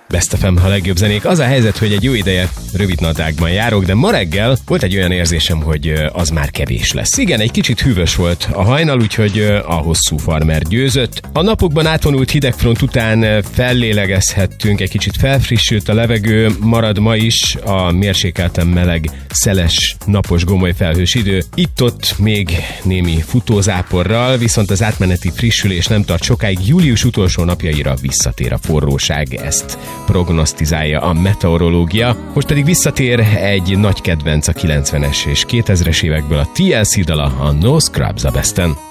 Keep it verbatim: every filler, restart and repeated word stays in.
Best ef em, ha legjobb zenék. Az a helyzet, hogy egy jó ideje rövidnadrágban járok, de ma reggel volt egy olyan érzésem, hogy az már kevés lesz. Igen, egy kicsit hűvös volt a hajnal, úgyhogy a hosszú farmer győzött. A napokban átvonult hidegfront után fellélegezhettünk, egy kicsit felfrissült a levegő, marad ma is a mérsékelten meleg, szeles, napos, gomoly felhős idő. Itt-ott még némi futózáporral, viszont az átmeneti frissülés nem tart sokáig, július utolsó napjaira visszatér a forróság, ezt prognosztizálja a meteorológia. Most pedig visszatér egy nagy kedvenc a kilencvenes és kétezres évekből, a té el cé dala, a No Scrubs a Besten.